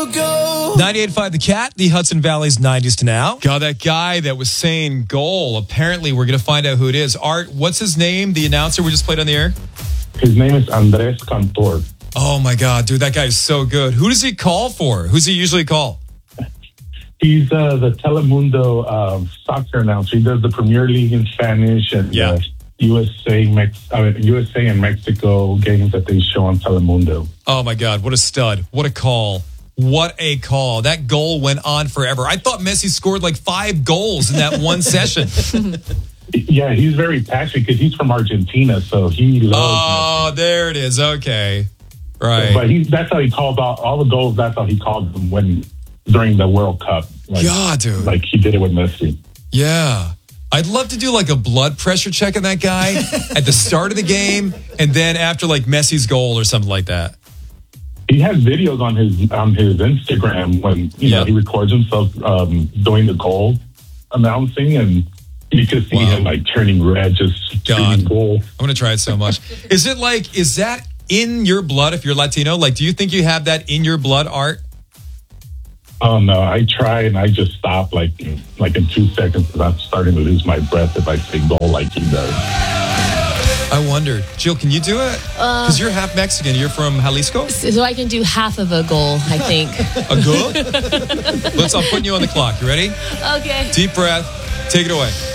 98.5 The Cat, the Hudson Valley's 90s to now. God, that guy that was saying goal, apparently we're going to find out who it is. Art, what's his name, the announcer we just played on the air? His name is Andres Cantor. Oh, my God, dude, that guy is so good. Who does he call for? Who's he usually call? He's the Telemundo soccer announcer. He does the Premier League in Spanish and USA and Mexico games that they show on Telemundo. Oh, my God, what a stud. What a call. What a call. That goal went on forever. I thought Messi scored like 5 goals in that one session. Yeah, he's very passionate because he's from Argentina, so he loves Messi. There it is. Okay. Right. But that's how he calls out all the goals. That's how he called them during the World Cup. Dude. Like he did it with Messi. Yeah. I'd love to do like a blood pressure check on that guy at the start of the game and then after like Messi's goal or something like that. He has videos on his Instagram when he records himself doing the goal announcing, and you can see him like turning red, just screaming goal. I'm gonna try it so much. Is that in your blood if you're Latino? Like, do you think you have that in your blood, Art? Oh no, I try and I just stop like in 2 seconds because I'm starting to lose my breath if I say goal like he does. I wondered. Jill, can you do it? Because you're half Mexican. You're from Jalisco? So I can do half of a goal, I think. A goal? I'm putting you on the clock. You ready? Okay. Deep breath. Take it away.